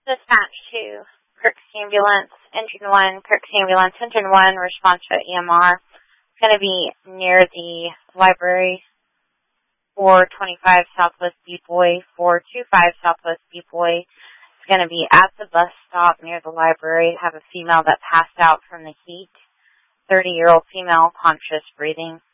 Dispatch to Kirk's Ambulance, Engine 1, Kirk's Ambulance, Engine 1, response to EMR. It's going to be near the library, 425 Southwest Depoy, 425 Southwest Depoy. It's going to be at the bus stop near the library. Have a female that passed out from the heat, 30-year-old female, conscious breathing.